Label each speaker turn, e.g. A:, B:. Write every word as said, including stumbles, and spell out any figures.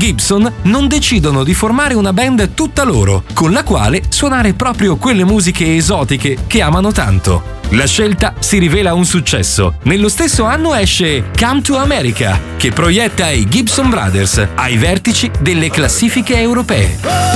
A: Gibson non decidono di formare una band tutta loro, con la quale suonare proprio quelle musiche esotiche che amano tanto. La scelta si rivela un successo. Nello stesso anno esce Come to America, che proietta i Gibson Brothers ai vertici delle classifiche europee.